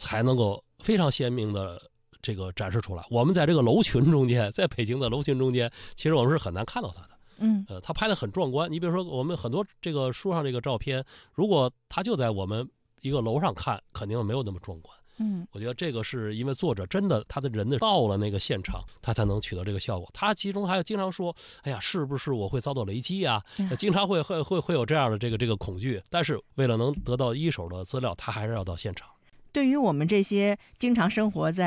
才能够非常鲜明的这个展示出来。我们在这个楼群中间，在北京的楼群中间，其实我们是很难看到它的。他拍的很壮观。你比如说，我们很多这个书上这个照片，如果他就在我们一个楼上看，肯定没有那么壮观。我觉得这个是因为作者真的他的人到了那个现场，他才能取得这个效果。他其中还有经常说：“哎呀，是不是我会遭到雷击啊？”经常会有这样的这个恐惧。但是为了能得到一手的资料，他还是要到现场。 对于我们这些经常生活在